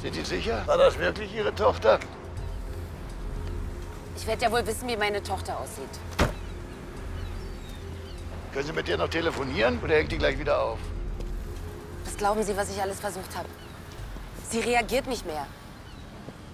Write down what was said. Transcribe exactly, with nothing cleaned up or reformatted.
Sind Sie sicher? War das wirklich Ihre Tochter? Ich werde ja wohl wissen, wie meine Tochter aussieht. Können Sie mit ihr noch telefonieren oder hängt die gleich wieder auf? Was glauben Sie, was ich alles versucht habe? Sie reagiert nicht mehr.